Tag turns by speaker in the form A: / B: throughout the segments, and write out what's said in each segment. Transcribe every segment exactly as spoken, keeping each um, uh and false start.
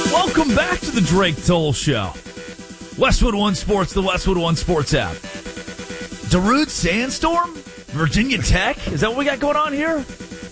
A: Welcome back to the Drake Toll Show. Westwood One Sports, the Westwood One Sports app. Darude Sandstorm? Virginia Tech? Is that what we got going on here?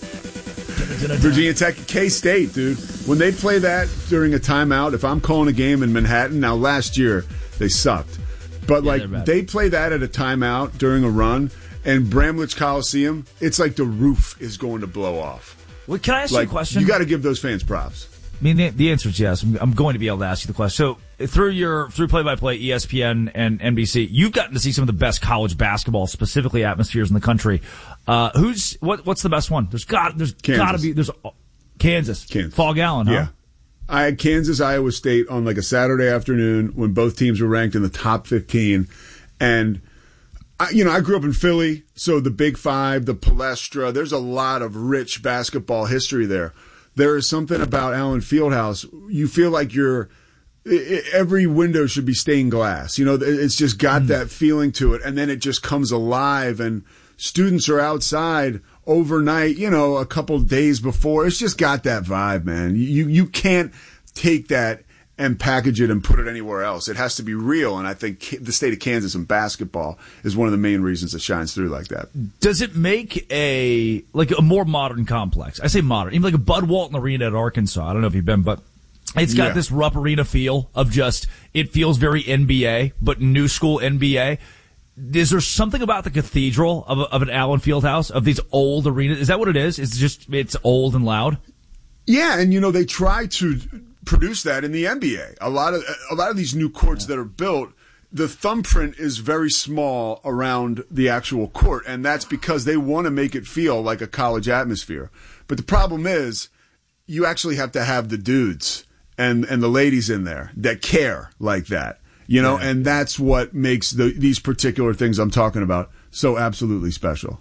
B: Virginia Tech, K-State, dude. When they play that during a timeout, if I'm calling a game in Manhattan, now last year they sucked. But, yeah, like, they play that at a timeout during a run, and Bramlage Coliseum, it's like the roof is going to blow off.
A: Well, can I ask
B: like,
A: you a question?
B: You got to give those fans props.
A: I mean, the, the answer is yes. I'm, I'm going to be able to ask you the question. So, through your through play-by-play, E S P N and N B C, you've gotten to see some of the best college basketball, specifically atmospheres in the country. Uh, who's what? What's the best one? There's got there's got to be there's uh, Kansas,
B: Kansas,
A: Fog Allen, huh?
B: Yeah. I had Kansas, Iowa State on like a Saturday afternoon when both teams were ranked in the top fifteen, and I, you know I grew up in Philly, so the Big Five, the Palestra. There's a lot of rich basketball history there. There is something about Allen Fieldhouse. You feel like you're every window should be stained glass. You know, it's just got mm. that feeling to it, and then it just comes alive. And students are outside overnight. You know, a couple days before. It's just got that vibe, man. You you can't take that and package it and put it anywhere else. It has to be real, and I think the state of Kansas in basketball is one of the main reasons it shines through like that.
A: Does it make a like a more modern complex? I say modern, even like a Bud Walton Arena at Arkansas. I don't know if you've been, but it's got yeah. this Rupp Arena feel of just, it feels very N B A, but new school N B A. Is there something about the cathedral of, of an Allen Fieldhouse, of these old arenas? Is that what it is? It's just, it's old and loud?
B: Yeah, and you know, they try to produce that in the N B A. A lot of a lot of these new courts yeah. that are built, the thumbprint is very small around the actual court, and that's because they want to make it feel like a college atmosphere. But the problem is, you actually have to have the dudes and and the ladies in there that care like that, you know, yeah. and that's what makes the, these particular things I'm talking about so absolutely special.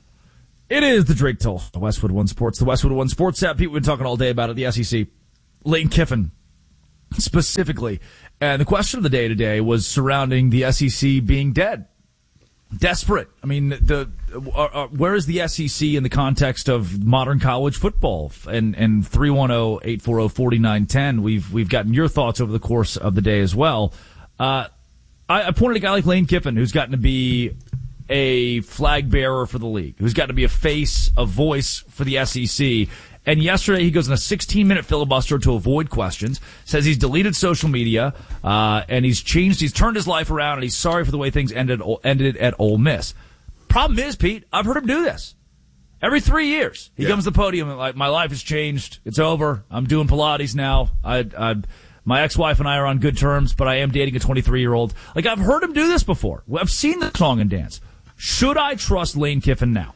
A: It is the Drake Toll, the Westwood One Sports, the Westwood One Sports app. People have been talking all day about it, the S E C. Lane Kiffin, specifically. And the question of the day today was surrounding the S E C being dead. Desperate. I mean, the uh, uh, where is the S E C in the context of modern college football? And and three one zero, eight four zero, four nine one zero, we've we've gotten your thoughts over the course of the day as well. Uh, I, I pointed a guy like Lane Kiffin, who's gotten to be a flag bearer for the league, who's got to be a face, a voice for the S E C. And yesterday he goes in a sixteen-minute filibuster to avoid questions, says he's deleted social media, uh, and he's changed, he's turned his life around, and he's sorry for the way things ended ended at Ole Miss. Problem is, Pete, I've heard him do this. Every three years, he yeah. comes to the podium and like, my life has changed. It's over. I'm doing Pilates now. I, I, my ex-wife and I are on good terms, but I am dating a twenty-three-year-old. Like, I've heard him do this before. I've seen the song and dance. Should I trust Lane Kiffin now?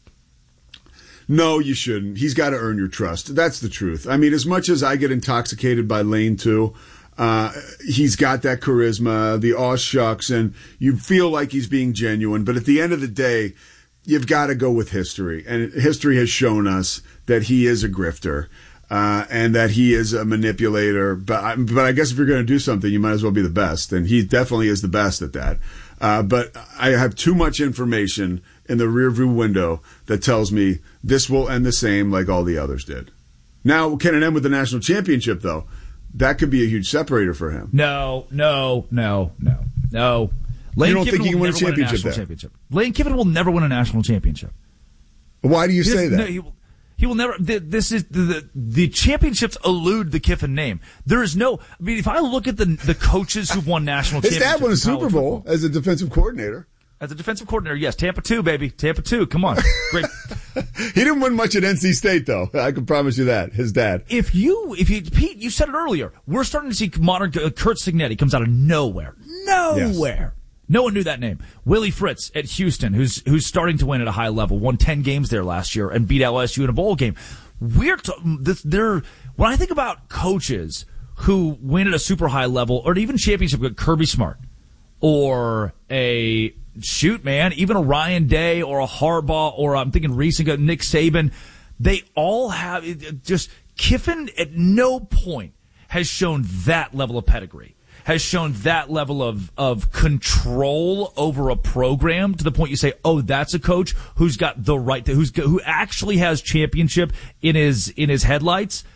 B: No, you shouldn't. He's got to earn your trust. That's the truth. I mean, as much as I get intoxicated by Lane, too, uh, he's got that charisma, the aw shucks, and you feel like he's being genuine. But at the end of the day, you've got to go with history. And history has shown us that he is a grifter uh, and that he is a manipulator. But I, but I guess if you're going to do something, you might as well be the best. And he definitely is the best at that. Uh, but I have too much information in the rearview window that tells me this will end the same like all the others did. Now, can it end with the national championship, though? That could be a huge separator for him.
A: No, no, no, no, no. Lane
B: you don't
A: Kiffin
B: think he can win a championship,
A: win a national championship? Lane Kiffin will never win a national championship.
B: Why do you
A: he
B: say that?
A: No, he, will, he will never. This is the, the the championships elude the Kiffin name. There is no. I mean, if I look at the the coaches who've won national
B: His
A: championships,
B: dad won a Super Bowl
A: football,
B: as a defensive coordinator.
A: As a defensive coordinator, yes. Tampa two, baby. Tampa two. Come on. Great.
B: He didn't win much at N C State, though. I can promise you that. His dad.
A: If you, if you, Pete, you said it earlier. We're starting to see modern, uh, Curt Cignetti comes out of nowhere. Nowhere. Yes. No one knew that name. Willie Fritz at Houston, who's, who's starting to win at a high level, won ten games there last year and beat L S U in a bowl game. We're, t- this, they're, when I think about coaches who win at a super high level or even championship, like Kirby Smart or a, shoot, man, even a Ryan Day or a Harbaugh or I'm thinking recent Nick Saban, they all have just Kiffin at no point has shown that level of pedigree, has shown that level of, of control over a program to the point you say, oh, that's a coach who's got the right to, who's, who actually has championship in his, in his headlights.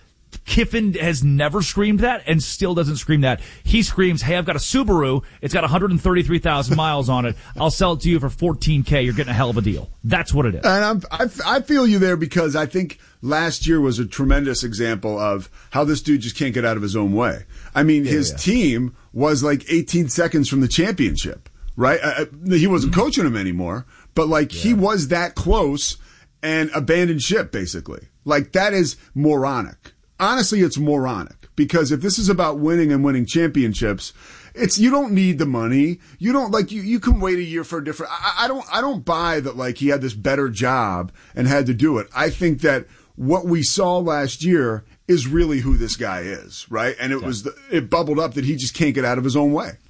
A: Kiffin has never screamed that and still doesn't scream that. He screams, hey, I've got a Subaru. It's got one hundred thirty-three thousand miles on it. I'll sell it to you for fourteen K. You're getting a hell of a deal. That's what it is.
B: And I'm, I, I feel you there because I think last year was a tremendous example of how this dude just can't get out of his own way. I mean, yeah, his yeah. team was like eighteen seconds from the championship, right? Uh, he wasn't mm-hmm. coaching him anymore, but like yeah. he was that close and abandoned ship, basically. Like, that is moronic. Honestly, it's moronic because if this is about winning and winning championships, it's, you don't need the money. You don't like, you, you can wait a year for a different, I, I don't, I don't buy that like he had this better job and had to do it. I think that what we saw last year is really who this guy is, right? And it yeah. was, the, it bubbled up that he just can't get out of his own way.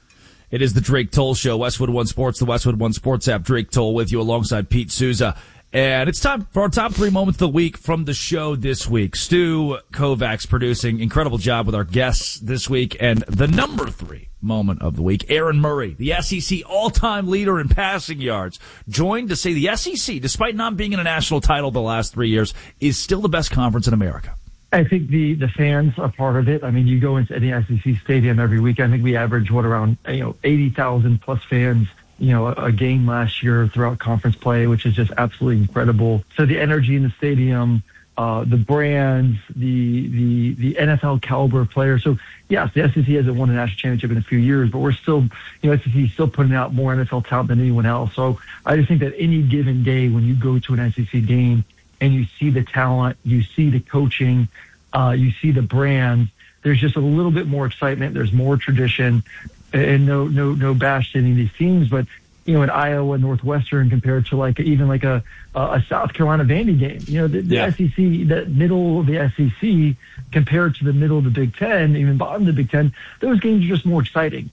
A: It is the Drake Toll Show, Westwood One Sports, the Westwood One Sports app. Drake Toll with you alongside Pete Souza. And it's time for our top three moments of the week from the show this week. Stu Kovacs producing incredible job with our guests this week. And the number three moment of the week, Aaron Murray, the S E C all-time leader in passing yards, joined to say the S E C, despite not being in a national title the last three years, is still the best conference in America.
C: I think the, the fans are part of it. I mean, you go into any S E C stadium every week. I think we average, what, around, you know, eighty thousand plus fans, you know, a, a game last year throughout conference play, which is just absolutely incredible. So the energy in the stadium, uh, the brands, the, the, the N F L caliber of players. So yes, the S E C hasn't won a national championship in a few years, but we're still, you know, S E C is still putting out more N F L talent than anyone else. So I just think that any given day when you go to an S E C game and you see the talent, you see the coaching, uh, you see the brand, there's just a little bit more excitement. There's more tradition. And no, no, no bash to any of these teams, but you know, at Iowa Northwestern compared to like even like a a South Carolina Vandy game, you know, the, the yeah. S E C, the middle of the S E C compared to the middle of the Big Ten, even bottom of the Big Ten, those games are just more exciting.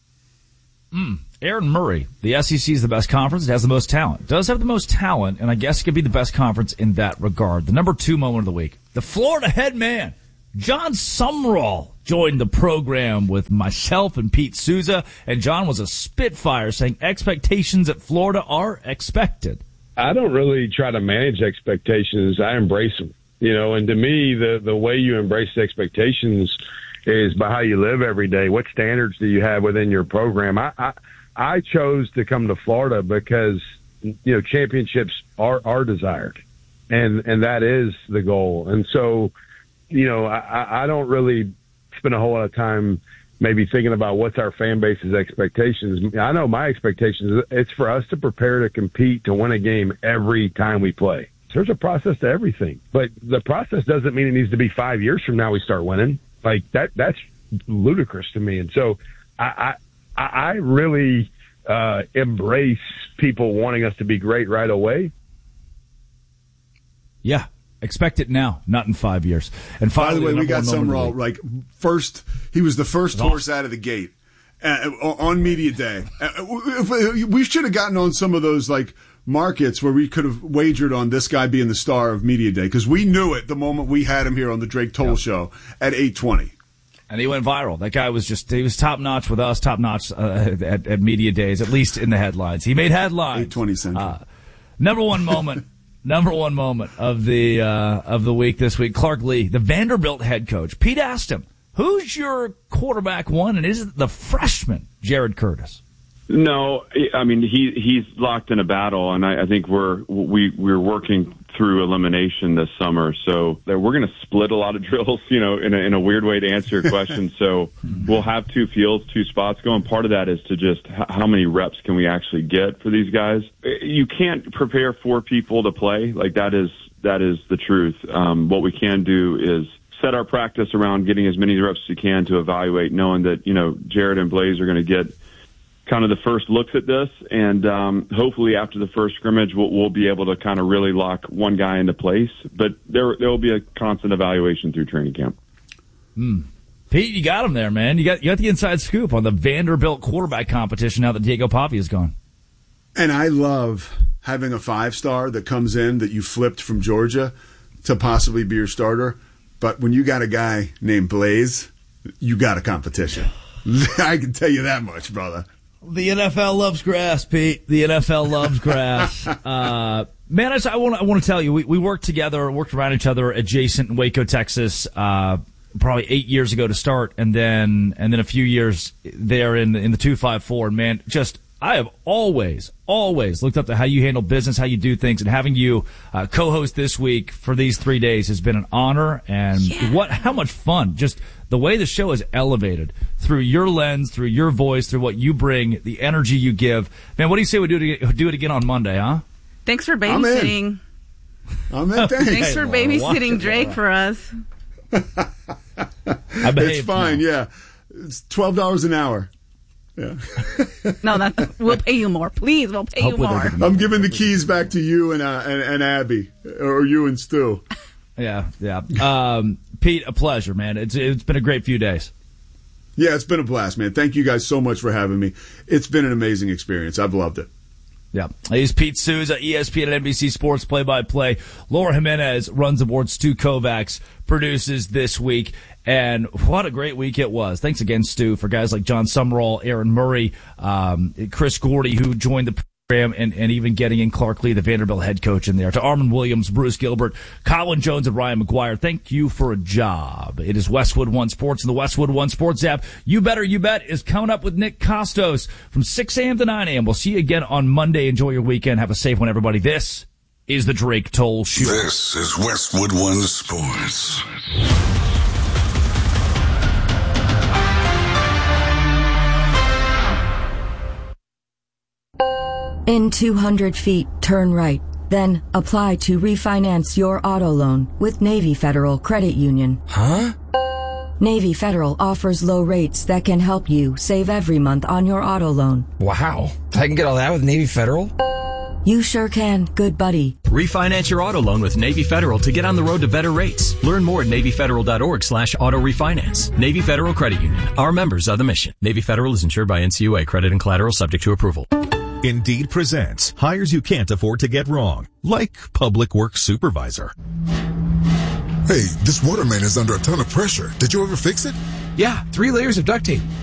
A: Mm. Aaron Murray, the S E C is the best conference. It has the most talent. It does have the most talent, and I guess it could be the best conference in that regard. The number two moment of the week, the Florida head man, John Sumrall, joined the program with myself and Pete Souza, and John was a spitfire saying expectations at Florida are expected.
D: I don't really try to manage expectations. I embrace them, you know, and to me, the, the way you embrace expectations is by how you live every day. What standards do you have within your program? I, I, I chose to come to Florida because, you know, championships are, are desired, and, and that is the goal. And so, you know, I, I don't really spend a whole lot of time maybe thinking about what's our fan base's expectations. I know my expectations, it's for us to prepare to compete, to win a game every time we play. There's a process to everything, but the process doesn't mean it needs to be five years from now we start winning. Like that, that's ludicrous to me. And so I, I, I really uh, embrace people wanting us to be great right away.
A: Yeah. Expect it now, not in five years. And finally,
B: by the way,
A: the
B: we got Sumrall, like, first, he was the first oh. horse out of the gate uh, on media day. Uh, we should have gotten on some of those, like, markets where we could have wagered on this guy being the star of media day, because we knew it the moment we had him here on the Drake Toll yep. Show at eight twenty.
A: And he went viral. That guy was just, he was top notch with us, top notch uh, at, at media days, at least in the headlines. He made headlines.
B: eight twenty Central.
A: Uh, number one moment. Number one moment of the uh, of the week this week, Clark Lea, the Vanderbilt head coach. Pete asked him, who's your quarterback one, and is it the freshman, Jared Curtis?
E: No, I mean, he he's locked in a battle, and I, I think we're we, we're working through elimination this summer. So we're going to split a lot of drills, you know, in a, in a weird way to answer your question. So we'll have two fields, two spots going. Part of that is to just h- how many reps can we actually get for these guys? You can't prepare four people to play. Like that is that is the truth. Um, what we can do is set our practice around getting as many reps as you can to evaluate, knowing that, you know, Jared and Blaze are going to get kind of the first looks at this, and um, hopefully after the first scrimmage, we'll, we'll be able to kind of really lock one guy into place. But there there will be a constant evaluation through training camp.
A: Mm. Pete, you got him there, man. You got you got the inside scoop on the Vanderbilt quarterback competition now that Diego Papi is gone.
B: And I love having a five-star that comes in that you flipped from Georgia to possibly be your starter. But when you got a guy named Blaze, you got a competition. I can tell you that much, brother.
A: The N F L loves grass, Pete. The N F L loves grass. Uh, man, I, I want I want to tell you, we, we worked together, worked around each other adjacent in Waco, Texas. Uh, probably eight years ago to start, and then and then a few years there in the, in the two five four. And man, just I have always, always looked up to how you handle business, how you do things, and having you uh, co-host this week for these three days has been an honor. And
F: yeah.
A: what, how much fun! Just the way the show is elevated through your lens, through your voice, through what you bring, the energy you give. Man, what do you say we do it, do it again on Monday, huh?
F: Thanks for babysitting.
B: I'm in. Thanks.
F: Thanks for babysitting Drake for us.
A: I
B: It's fine,
A: now.
B: yeah. It's twelve dollars an hour. Yeah.
F: No, that's, we'll pay you more. Please, we'll pay
A: Hopefully
F: you more.
A: they can-
B: I'm giving the keys back to you and uh, and, and Abby, or you and Stu.
A: Yeah, yeah. Um, Pete, a pleasure, man. It's it's been a great few days.
B: Yeah, it's been a blast, man. Thank you guys so much for having me. It's been an amazing experience. I've loved it.
A: Yeah. He's Pete Souza, E S P N and N B C Sports play-by-play. Laura Jimenez runs aboard. Stu Kovacs produces this week. And what a great week it was. Thanks again, Stu, for guys like John Summerall, Aaron Murray, um, Chris Gordy, who joined the program, and, and even getting in Clark Lee, the Vanderbilt head coach, in there. To Armand Williams, Bruce Gilbert, Colin Jones, and Ryan McGuire, thank you for a job. It is Westwood One Sports and the Westwood One Sports app. You Better You Bet is coming up with Nick Costos from six a.m. to nine a.m. We'll see you again on Monday. Enjoy your weekend. Have a safe one, everybody. This is the Drake Toll Show.
G: This is Westwood One Sports.
H: In two hundred feet, turn right. Then apply to refinance your auto loan with Navy Federal Credit Union.
I: Huh?
H: Navy Federal offers low rates that can help you save every month on your auto loan.
I: Wow. I can get all that with Navy Federal?
H: You sure can, good buddy.
J: Refinance your auto loan with Navy Federal to get on the road to better rates. Learn more at NavyFederal.org slash auto refinance. Navy Federal Credit Union. Our members are the mission. Navy Federal is insured by N C U A. Credit and collateral subject to approval.
K: Indeed presents hires you can't afford to get wrong, like public works supervisor.
G: Hey, this water main is under a ton of pressure. Did you ever fix it?
I: Yeah, three layers of duct tape.